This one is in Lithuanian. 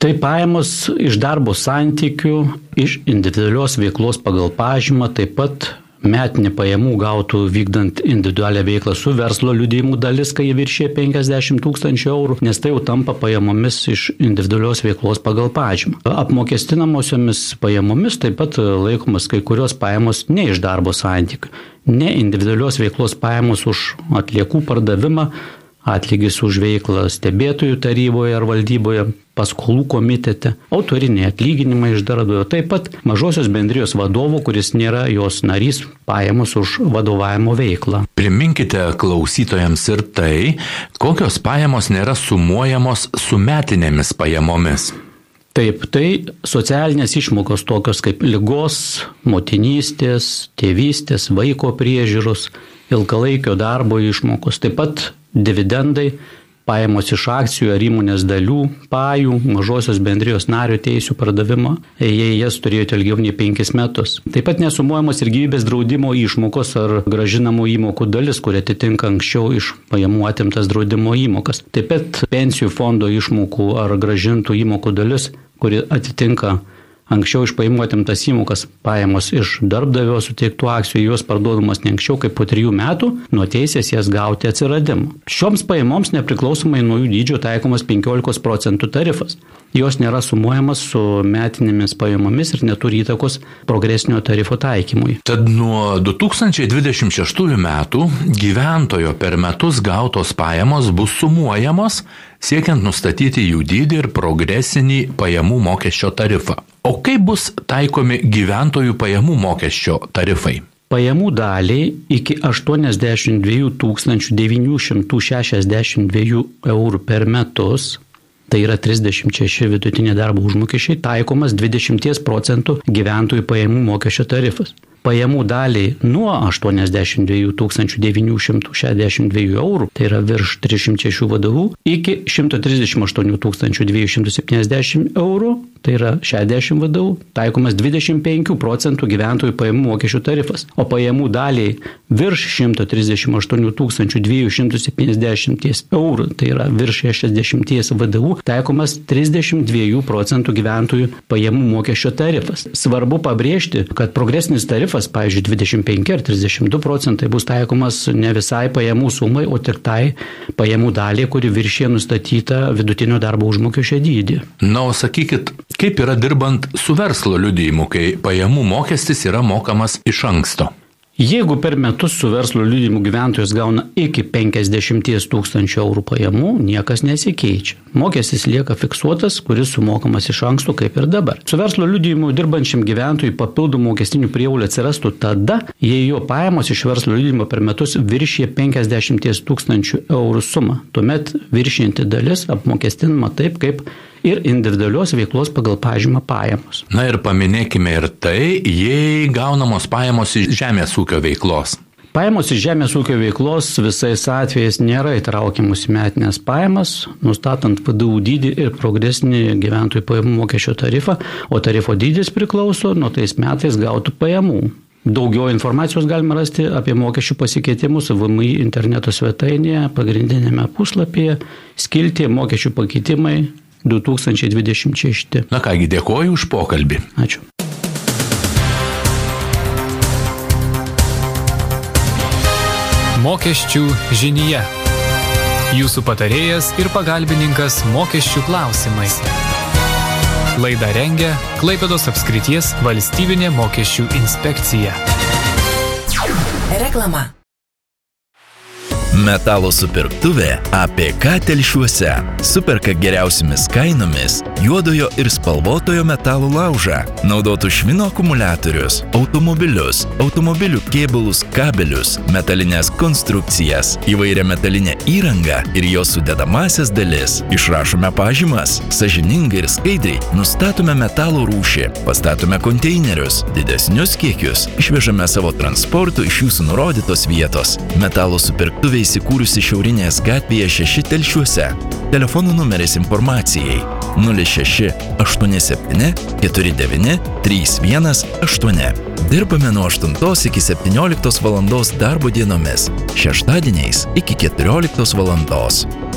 Tai pajamos iš darbo santykių, iš individualios veiklos pagal pažymą, taip pat metinė pajamų gautų vykdant individualią veiklą su verslo liudijimų dalis, kai jie viršė 50 000 eurų, nes tai jau tampa pajamomis iš individualios veiklos pagal pažymą. Apmokestinamosiomis pajamomis taip pat laikomas kai kurios pajamos ne iš darbo santykių, ne individualios veiklos pajamos už atliekų pardavimą, atlygis už veiklą stebėtojų taryboje ar valdyboje, paskolų komitete, autoriniai atlyginimai iš darbdavio, taip pat mažosios bendrijos vadovų, kuris nėra jos narys, pajamos už vadovavimo veiklą. Priminkite klausytojams ir tai, kokios pajamos nėra sumuojamos su metinėmis pajamomis. Taip, tai socialinės išmokos tokios kaip ligos, motinystės, tėvystės, vaiko priežiūros, ilgalaikio darbo išmokos, taip pat dividendai, pajamos iš akcijų ar įmonės dalių, pajų, mažosios bendrijos nario teisių pardavimo, jei jas turėjote ilgiau nei 5 metus. Taip pat nesumuojamos ir gyvybės draudimo išmokos ar gražinamų įmokų dalis, kuri atitinka anksčiau iš pajamų atimtas draudimo įmokas. Taip pat pensijų fondo išmokų ar gražintų įmokų dalis, kuri atitinka anksčiau iš pajamų atimtas įmokas, pajamos iš darbdavio suteiktų akcijų, jos parduodamas ne anksčiau kaip po 3 metų nuo teisės jas gauti atsiradimo. Šioms pajamoms nepriklausomai nuo jų dydžio taikomas 15% tarifas. Jos nėra sumuojamas su metinėmis pajamomis ir neturi įtakos progresinio tarifo taikymui. Tad nuo 2026 metų gyventojo per metus gautos pajamos bus sumuojamos, siekiant nustatyti jų dydį ir progresinį pajamų mokesčio tarifą. O kaip bus taikomi gyventojų pajamų mokesčio tarifai? Pajamų daliai iki 82 962 eurų per metus, tai yra 36 vidutinė darbo užmokesčiai, taikomas 20% gyventojų pajamų mokesčio tarifas. Pajamų daliai nuo 82 962 eurų, tai yra virš 306 vadovų, iki 138 270 eurų, tai yra 60 vadovų, taikomas 25% gyventojų pajamų mokesčių tarifas. O pajamų daliai virš 138 270 eurų, tai yra virš 60 vadovų, taikomas 32% gyventojų pajamų mokesčio tarifas. Svarbu pabrėžti, kad progresinis tarifas, pavyzdžiui, 25 ar 32% bus taikomas ne visai pajamų sumai, o tik tai pajamų daliai, kuri viršė nustatytą vidutinio darbo užmokesčio dydį. Na, o sakykit, kaip yra dirbant su verslo liudijimu, kai pajamų mokestis yra mokamas iš anksto? Jeigu per metus su verslo liudijimu gyventojas gauna iki 50 000 eurų pajamų, niekas nesikeičia. Mokestis lieka fiksuotas, kuris sumokamas iš anksto kaip ir dabar. Su verslo liudijimu dirbančiam gyventojui papildomų mokestinių prievolių atsirastų tada, jei jo pajamos iš verslo liudijimo per metus viršė 50 000 eurų sumą. Tuomet viršinti dalis apmokestinama taip, kaip ir individualios veiklos pagal pažymą pajamos. Na ir paminėkime ir tai, jei gaunamos pajamos iš žemės ūkio veiklos. Pajamos iš žemės ūkio veiklos visais atvejais nėra įtraukiamus į metinės pajamas, nustatant VDU dydį ir progresinį gyventojų pajamų mokesčio tarifą, o tarifo dydis priklauso nuo tais metais gautų pajamų. Daugiau informacijos galima rasti apie mokesčių pasikeitimus VMI interneto svetainėje, pagrindinėme puslapyje, skiltyje mokesčių pakeitimai 2026. Na kągi, dėkoju už pokalbį. Ačiū. Mokesčių žinyje. Jūsų patarėjas ir pagalbininkas mokesčių klausimais. Laidą rengia Klaipėdos apskrities valstybinė mokesčių inspekcija. Reklama. Metalo supirktuvė APK Telšiuose. Superka geriausiamis kainomis juodojo ir spalvotojo metalo laužą, naudotų švino akumuliatorius, automobilius, automobilių kėbulus, kabelius, metalinės konstrukcijas, įvairią metalinę įrangą ir jos sudedamasias dalis. Išrašome pažymas, sąžiningai ir skaidriai nustatome metalo rūšį, pastatome konteinerius, didesnius kiekius, išvežame savo transportu iš jūsų nurodytos vietos. Metalo supirktuvė įsikūrusi Šiaurinės gatvėje 6 Telšiuose. Telefonų numeris informacijai 06 87 49 318. Dirbame nuo 8 iki 17 valandos darbo dienomis, šeštadieniais iki 14 valandos.